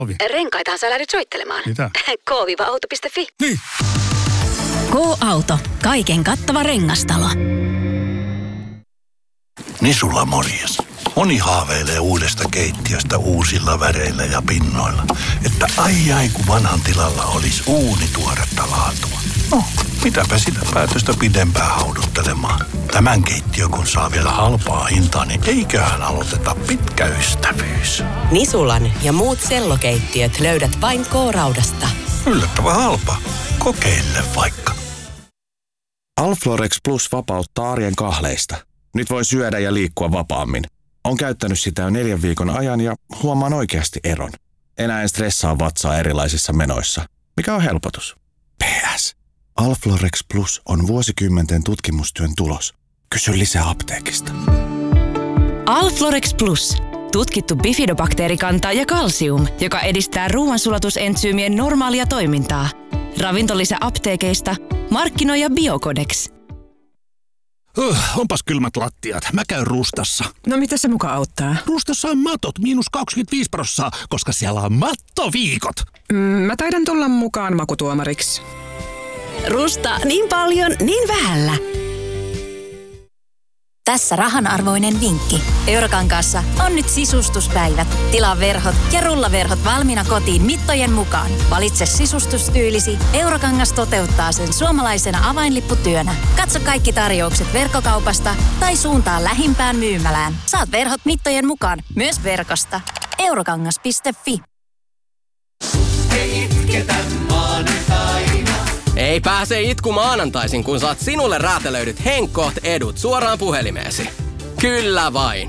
Ovi. Renkaitahan sä lähdet soittelemaan. Mitä? K-auto.fi. Niin. K-auto. Kaiken kattava rengastalo. Nisulla morjes. Moni haaveilee uudesta keittiöstä uusilla väreillä ja pinnoilla. Että ai kun vanhan tilalla olisi uunituoretta laatua. No, mitäpä sitä päätöstä pidempään hauduttelemaan. Tämän keittiön kun saa vielä halpaa hintaa, niin eiköhän aloiteta pitkä ystävyys. Nisulan ja muut sellokeittiöt löydät vain K-raudasta. Yllättävän halpa. Kokeile vaikka. Alflorex Plus vapauttaa arjen kahleista. Nyt voin syödä ja liikkua vapaammin. Olen käyttänyt sitä jo 4 viikon ajan ja huomaan oikeasti eron. Enää en stressaa vatsaa erilaisissa menoissa, mikä on helpotus. PS. Alflorex Plus on vuosikymmenten tutkimustyön tulos. Kysy lisää apteekista. Alflorex Plus. Tutkittu bifidobakteerikanta ja kalsium, joka edistää ruoansulatusentsyymien normaalia toimintaa. Ravintolisä apteekeista. Markkinoija Biocodex. Onpas kylmät lattiat. Mä käyn Rustassa. No mitä se muka auttaa? Rustassa on matot -25%, koska siellä on mattoviikot. Mä taidan tulla mukaan makutuomariksi. Rusta niin paljon, niin vähällä. Tässä rahanarvoinen vinkki. Eurokankaassa on nyt sisustuspäivät. Tilaa verhot ja rullaverhot valmiina kotiin mittojen mukaan. Valitse sisustustyylisi. Eurokangas toteuttaa sen suomalaisena avainlipputyönä. Katso kaikki tarjoukset verkkokaupasta tai suuntaa lähimpään myymälään. Saat verhot mittojen mukaan myös verkosta. Eurokangas.fi. Ei itketä maanantaina. Ei pääse itku maanantaisin, kun saat sinulle räätälöidyt Henkkoht edut suoraan puhelimeesi. Kyllä vain.